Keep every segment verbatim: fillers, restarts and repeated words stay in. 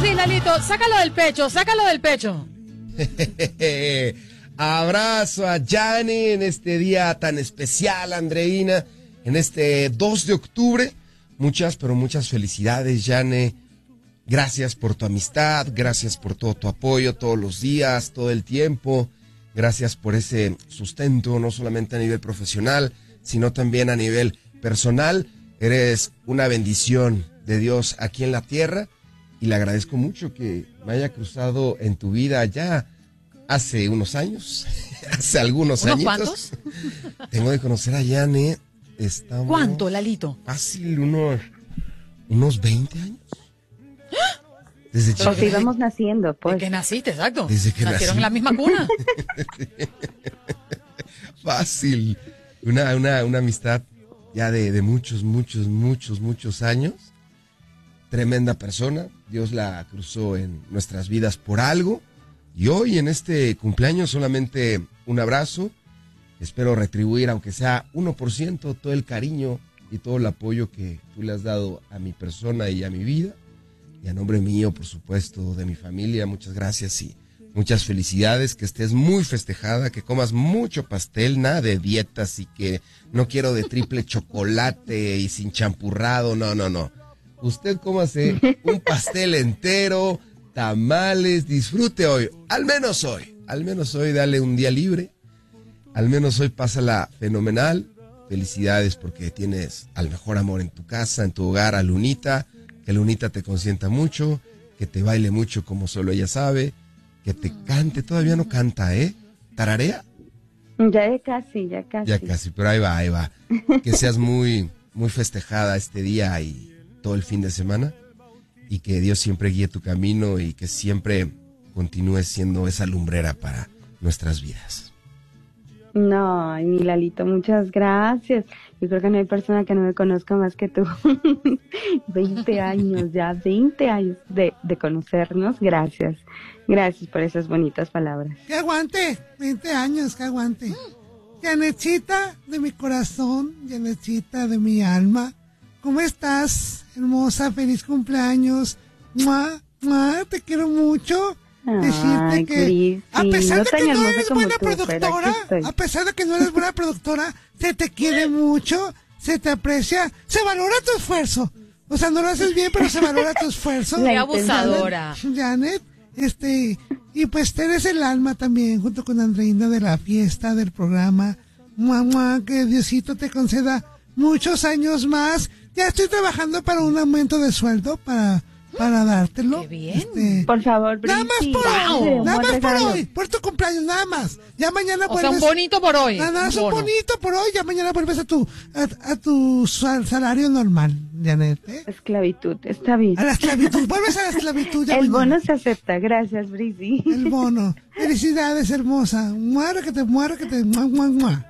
Sí, Lalito, sácalo del pecho, sácalo del pecho. Abrazo a Yane en este día tan especial, Andreina, en este dos de octubre. Muchas, pero muchas felicidades, Yane. Gracias por tu amistad, gracias por todo tu apoyo todos los días, todo el tiempo. Gracias por ese sustento, no solamente a nivel profesional, sino también a nivel personal. Eres una bendición de Dios aquí en la tierra y le agradezco mucho que me haya cruzado en tu vida ya hace unos años, hace algunos ¿Unos añitos. cuantos? Tengo de conocer a Yane. Estamos ¿Cuánto, Lalito? Fácil, unos, unos veinte años. Desde chiquita. Pues íbamos naciendo, pues. Desde que naciste, exacto. Desde que Nacieron nací. en la misma cuna. Fácil. Una, una, una amistad ya de, de muchos, muchos, muchos, muchos años. Tremenda persona. Dios la cruzó en nuestras vidas por algo. Y hoy, en este cumpleaños, solamente un abrazo. Espero retribuir, aunque sea uno por ciento, todo el cariño y todo el apoyo que tú le has dado a mi persona y a mi vida. Y a nombre mío, por supuesto, de mi familia, muchas gracias y muchas felicidades. Que estés muy festejada, que comas mucho pastel, nada de dietas y que no quiero de triple chocolate y sin champurrado, no, no, no. Usted cómase un pastel entero, tamales, disfrute hoy, al menos hoy, al menos hoy dale un día libre, al menos hoy pásala fenomenal. Felicidades porque tienes al mejor amor en tu casa, en tu hogar, a Lunita. Que Lunita te consienta mucho, que te baile mucho como solo ella sabe, que te cante, todavía no canta, ¿eh? ¿Tararea? Ya casi, ya casi. Ya casi, pero ahí va, ahí va. Que seas muy, muy festejada este día y todo el fin de semana, y que Dios siempre guíe tu camino y que siempre continúes siendo esa lumbrera para nuestras vidas. No, mi Lalito, muchas gracias. Yo creo que no hay persona que no me conozca más que tú. veinte años ya, veinte años de, de conocernos. Gracias, gracias por esas bonitas palabras. ¡Que aguante! veinte años, que aguante. Yanechita de mi corazón, Yanechita de mi alma. ¿Cómo estás, hermosa? Feliz cumpleaños. ¡Mua! ¡Mua! Te quiero mucho. Decirte Ay, que Cris, a sí, pesar no de tan que no hermosa eres como buena tú, pero aquí productora, estoy. a pesar de que no eres buena productora, se te quiere mucho, se te aprecia, se valora tu esfuerzo. O sea, no lo haces bien, pero se valora tu esfuerzo. Qué abusadora. Janet, este, y pues eres el alma también, junto con Andreina, de la fiesta, del programa. Mua, mua, que Diosito te conceda muchos años más. Ya estoy trabajando para un aumento de sueldo, para... para dártelo. Qué bien. Este, por favor, nada más Brisi, por hoy, wow, nada más por regalo. hoy, por tu cumpleaños, nada más. Ya mañana O vuelves. sea, un bonito por hoy. Nada más un un bono. bonito por hoy, ya mañana vuelves a tu a, a tu sal- salario normal, Janet, ¿eh? Esclavitud, está bien. A la esclavitud, vuelves a la esclavitud ya El mañana. bono se acepta, gracias, Brisi. El bono. Felicidades, hermosa. Muero que te muero que te mua, mua, mua.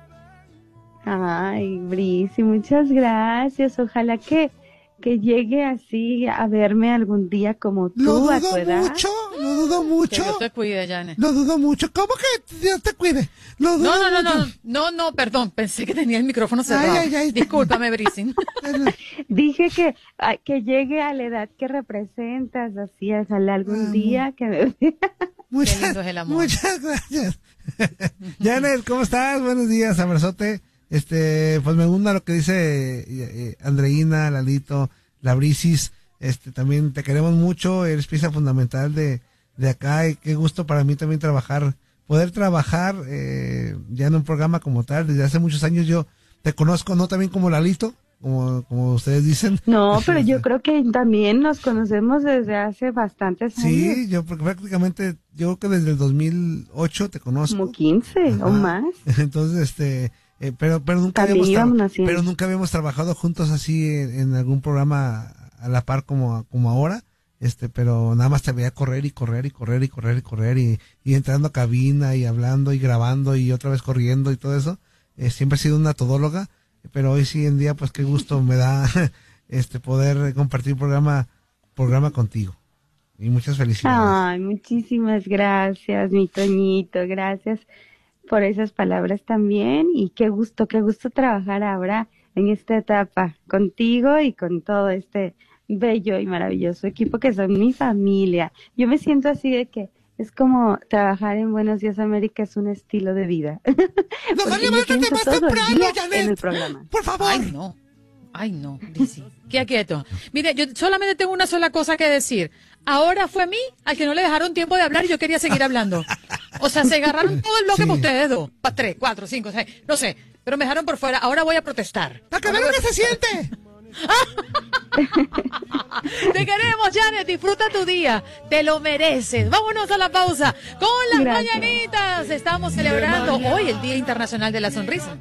Ay, Brisi, muchas gracias. Ojalá que, que llegue así a verme algún día como tú, Lo a tu dudo edad. mucho, lo dudo Que mucho. Dios te cuide, Janet. Lo dudo mucho. ¿Cómo que Dios te cuide? Lo dudo No, no, no, mucho. no, no, no, perdón, pensé que tenía el micrófono cerrado. Ay, ay, ay. Discúlpame, Brisin. Dije que, ay, que llegue a la edad que representas, así, ojalá algún Ah, día que me Muchas, lindo es el amor. muchas gracias. Janet, ¿cómo estás? Buenos días, abrazote. Este, pues me gusta lo que dice eh, eh, Andreina, Lalito, la Brisis. Este, también te queremos mucho, eres pieza fundamental de, de acá y qué gusto para mí también trabajar, poder trabajar eh, ya en un programa como tal. Desde hace muchos años yo te conozco, no también como Lalito, como, como ustedes dicen. No, pero yo creo que también nos conocemos desde hace bastantes años. Sí, yo porque prácticamente, yo creo que desde el dos mil ocho te conozco. Como quince Ajá. o más. Entonces, este, eh, pero, pero nunca También habíamos, íbamos tra- naciendo. pero nunca habíamos trabajado juntos así en, en algún programa a la par como, como ahora. Este, pero nada más te veía correr y correr y correr y correr y correr y, y entrando a cabina y hablando y grabando y otra vez corriendo y todo eso. Eh, siempre he sido una todóloga, pero hoy sí en día, pues qué gusto me da este poder compartir programa, programa contigo. Y muchas felicidades. Ay, muchísimas gracias, mi Toñito, gracias por esas palabras también y qué gusto, qué gusto trabajar ahora en esta etapa contigo y con todo este bello y maravilloso equipo que son mi familia. Yo me siento así de que es como trabajar en Buenos Días América es un estilo de vida. ¡Nos Porque yo levántate pienso más todo el temprano, día Janet! en el programa. ¡Por favor! Ay, no. Ay, no, Lizzy. Qué quieto. Mire, yo solamente tengo una sola cosa que decir. Ahora fue a mí al que no le dejaron tiempo de hablar y yo quería seguir hablando. O sea, se agarraron todo el bloque Sí. para ustedes dos. Para tres, cuatro, cinco, seis. No sé. Pero me dejaron por fuera. Ahora voy a protestar. ¡Para que Ahora vean voy lo a que se siente! Te queremos, Janet. Disfruta tu día. Te lo mereces. Vámonos a la pausa. Con las Gracias. mañanitas. Estamos celebrando hoy el Día Internacional de la Sonrisa.